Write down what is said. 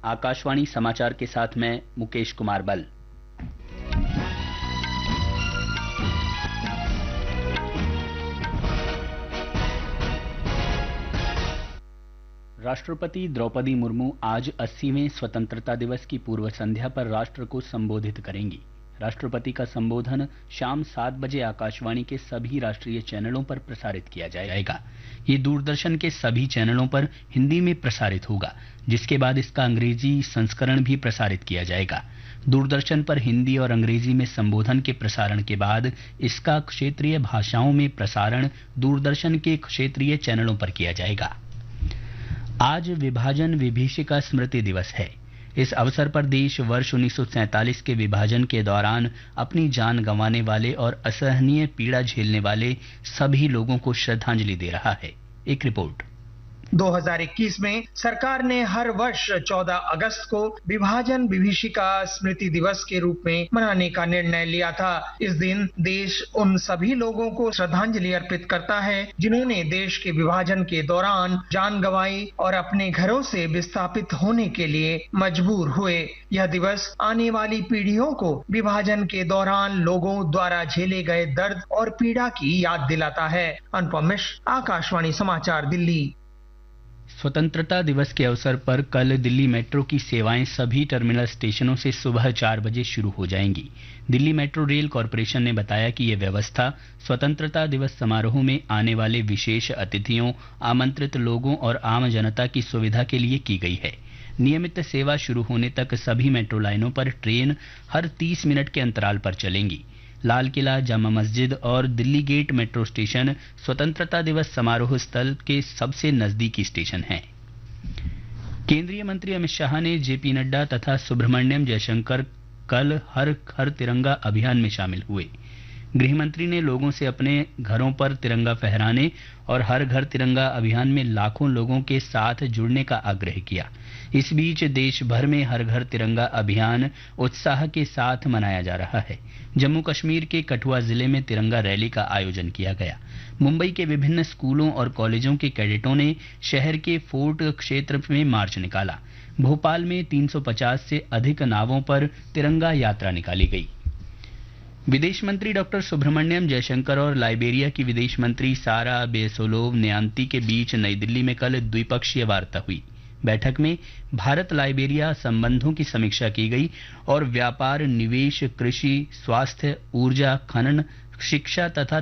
आकाशवाणी समाचार के साथ मैं मुकेश कुमार बल। राष्ट्रपति द्रौपदी मुर्मू आज 80वें स्वतंत्रता दिवस की पूर्व संध्या पर राष्ट्र को संबोधित करेंगी। राष्ट्रपति का संबोधन शाम 7 बजे आकाशवाणी के सभी राष्ट्रीय चैनलों पर प्रसारित किया जाएगा। ये दूरदर्शन के सभी चैनलों पर हिंदी में प्रसारित होगा, जिसके बाद इसका अंग्रेजी संस्करण भी प्रसारित किया जाएगा। दूरदर्शन पर हिंदी और अंग्रेजी में संबोधन के प्रसारण के बाद इसका क्षेत्रीय भाषाओं में प्रसारण दूरदर्शन के क्षेत्रीय चैनलों पर किया जाएगा। आज विभाजन विभीषिका स्मृति दिवस है। इस अवसर पर देश वर्ष 1947 के विभाजन के दौरान अपनी जान गंवाने वाले और असहनीय पीड़ा झेलने वाले सभी लोगों को श्रद्धांजलि दे रहा है। एक रिपोर्ट। 2021 में सरकार ने हर वर्ष 14 अगस्त को विभाजन विभीषिका स्मृति दिवस के रूप में मनाने का निर्णय लिया था। इस दिन देश उन सभी लोगों को श्रद्धांजलि अर्पित करता है जिन्होंने देश के विभाजन के दौरान जान गंवाई और अपने घरों से विस्थापित होने के लिए मजबूर हुए। यह दिवस आने वाली पीढ़ियों को विभाजन के दौरान लोगों द्वारा झेले गए दर्द और पीड़ा की याद दिलाता है। अनुपम मिश्र, आकाशवाणी समाचार, दिल्ली। स्वतंत्रता दिवस के अवसर पर कल दिल्ली मेट्रो की सेवाएं सभी टर्मिनल स्टेशनों से सुबह 4 बजे शुरू हो जाएंगी। दिल्ली मेट्रो रेल कॉरपोरेशन ने बताया कि यह व्यवस्था स्वतंत्रता दिवस समारोह में आने वाले विशेष अतिथियों, आमंत्रित लोगों और आम जनता की सुविधा के लिए की गई है। नियमित सेवा शुरू होने तक सभी मेट्रो लाइनों पर ट्रेन हर 30 मिनट के अंतराल पर चलेंगी। लाल किला, जामा मस्जिद और दिल्ली गेट मेट्रो स्टेशन स्वतंत्रता दिवस समारोह स्थल के सबसे नजदीकी स्टेशन हैं। केंद्रीय मंत्री अमित शाह ने जेपी नड्डा तथा सुब्रमण्यम जयशंकर कल हर घर तिरंगा अभियान में शामिल हुए। गृह मंत्री ने लोगों से अपने घरों पर तिरंगा फहराने और हर घर तिरंगा अभियान में लाखों लोगों के साथ जुड़ने का आग्रह किया। इस बीच देश भर में हर घर तिरंगा अभियान उत्साह के साथ मनाया जा रहा है। जम्मू कश्मीर के कठुआ जिले में तिरंगा रैली का आयोजन किया गया। मुंबई के विभिन्न स्कूलों और कॉलेजों के कैडेटों ने शहर के फोर्ट क्षेत्र में मार्च निकाला। भोपाल में 350 से अधिक नावों पर तिरंगा यात्रा निकाली गई। विदेश मंत्री डॉक्टर सुब्रमण्यम जयशंकर और लाइबेरिया की विदेश मंत्री सारा बेसोलोव न्यांती के बीच नई दिल्ली में कल द्विपक्षीय वार्ता हुई। बैठक में भारत लाइबेरिया संबंधों की समीक्षा की गई और व्यापार, निवेश, कृषि, स्वास्थ्य, ऊर्जा, खनन, शिक्षा तथा